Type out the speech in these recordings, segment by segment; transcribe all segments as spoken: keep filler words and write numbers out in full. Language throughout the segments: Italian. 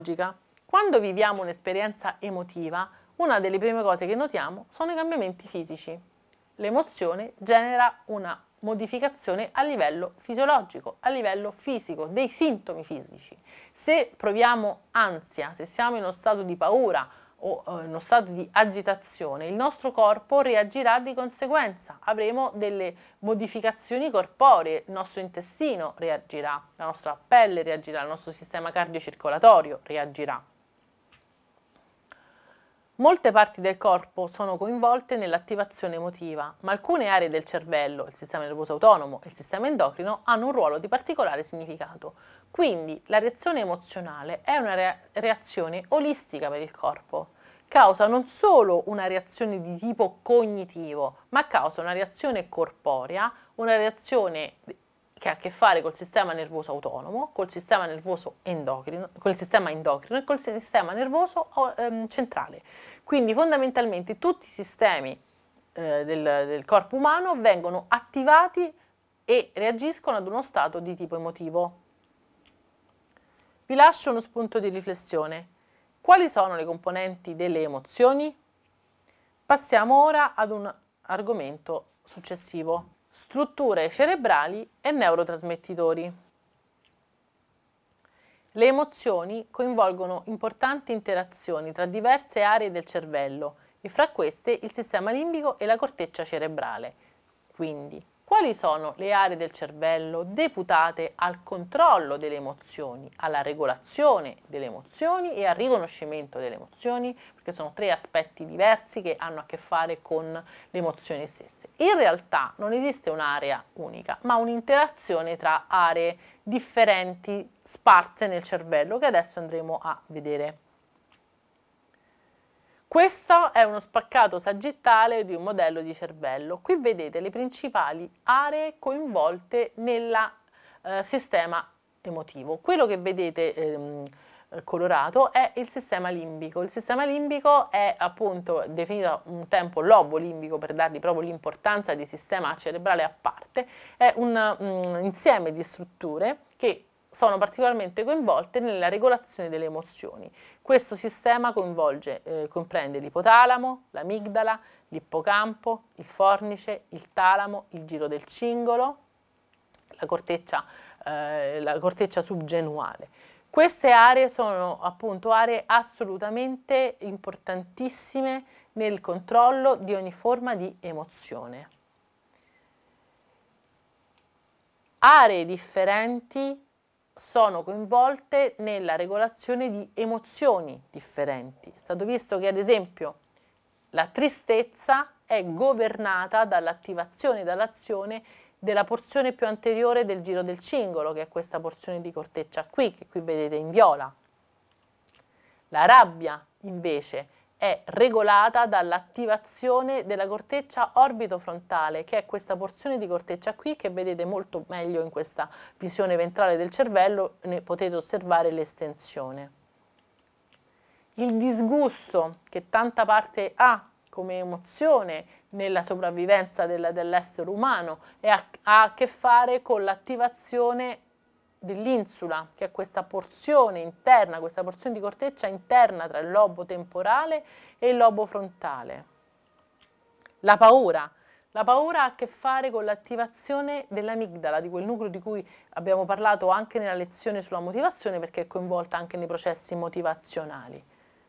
Quando viviamo un'esperienza emotiva, una delle prime cose che notiamo sono i cambiamenti fisici. L'emozione genera una modificazione a livello fisiologico, a livello fisico, dei sintomi fisici. Se proviamo ansia, se siamo in uno stato di paura o eh, in uno stato di agitazione, il nostro corpo reagirà di conseguenza, avremo delle modificazioni corporee, il nostro intestino reagirà, la nostra pelle reagirà, il nostro sistema cardiocircolatorio reagirà. Molte parti del corpo sono coinvolte nell'attivazione emotiva, ma alcune aree del cervello, il sistema nervoso autonomo e il sistema endocrino, hanno un ruolo di particolare significato. Quindi la reazione emozionale è una rea- reazione olistica per il corpo. Causa non solo una reazione di tipo cognitivo, ma causa una reazione corporea, una reazione che ha a che fare col sistema nervoso autonomo, col sistema nervoso endocrino, col sistema endocrino e col sistema nervoso ehm, centrale. Quindi fondamentalmente tutti i sistemi eh, del, del corpo umano vengono attivati e reagiscono ad uno stato di tipo emotivo. Vi lascio uno spunto di riflessione. Quali sono le componenti delle emozioni? Passiamo ora ad un argomento successivo. Strutture cerebrali e neurotrasmettitori. Le emozioni coinvolgono importanti interazioni tra diverse aree del cervello e fra queste il sistema limbico e la corteccia cerebrale. Quindi, quali sono le aree del cervello deputate al controllo delle emozioni, alla regolazione delle emozioni e al riconoscimento delle emozioni? Perché sono tre aspetti diversi che hanno a che fare con le emozioni stesse. In realtà non esiste un'area unica, ma un'interazione tra aree differenti sparse nel cervello che adesso andremo a vedere. Questo è uno spaccato sagittale di un modello di cervello. Qui vedete le principali aree coinvolte nel eh, sistema emotivo. Quello che vedete ehm, colorato è il sistema limbico. Il sistema limbico è appunto definito un tempo lobo limbico per dargli proprio l'importanza di sistema cerebrale a parte. È un um, insieme di strutture che sono particolarmente coinvolte nella regolazione delle emozioni. Questo sistema coinvolge, eh, comprende l'ipotalamo, l'amigdala, l'ippocampo, il fornice, il talamo, il giro del cingolo, la corteccia, eh, la corteccia subgenuale. Queste aree sono appunto aree assolutamente importantissime nel controllo di ogni forma di emozione. Aree differenti sono coinvolte nella regolazione di emozioni differenti. È stato visto che ad esempio la tristezza è governata dall'attivazione e dall'azione della porzione più anteriore del giro del cingolo, che è questa porzione di corteccia qui, che qui vedete in viola. La rabbia invece è regolata dall'attivazione della corteccia orbitofrontale, che è questa porzione di corteccia qui che vedete molto meglio in questa visione ventrale del cervello, ne potete osservare l'estensione. Il disgusto, che tanta parte ha come emozione nella sopravvivenza del, dell'essere umano, e ha, ha a che fare con l'attivazione dell'insula, che è questa porzione interna, questa porzione di corteccia interna tra il lobo temporale e il lobo frontale. La paura. La paura ha a che fare con l'attivazione dell'amigdala, di quel nucleo di cui abbiamo parlato anche nella lezione sulla motivazione, perché è coinvolta anche nei processi motivazionali.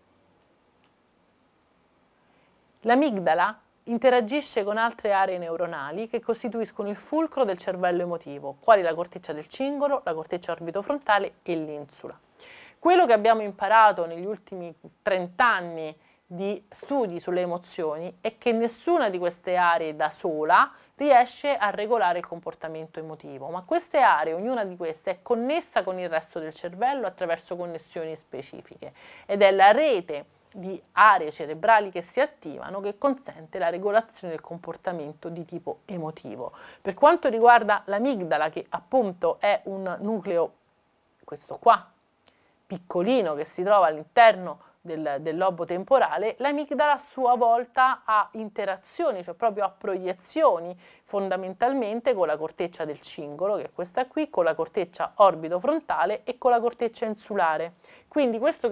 L'amigdala interagisce con altre aree neuronali che costituiscono il fulcro del cervello emotivo, quali la corteccia del cingolo, la corteccia orbitofrontale e l'insula. Quello che abbiamo imparato negli ultimi trent'anni di studi sulle emozioni è che nessuna di queste aree da sola riesce a regolare il comportamento emotivo, ma queste aree, ognuna di queste, è connessa con il resto del cervello attraverso connessioni specifiche ed è la rete di aree cerebrali che si attivano che consente la regolazione del comportamento di tipo emotivo. Per quanto riguarda l'amigdala, che appunto è un nucleo, questo qua, piccolino, che si trova all'interno del, del lobo temporale, l'amigdala a sua volta ha interazioni, cioè proprio ha proiezioni fondamentalmente con la corteccia del cingolo, che è questa qui, con la corteccia orbitofrontale e con la corteccia insulare. Quindi questo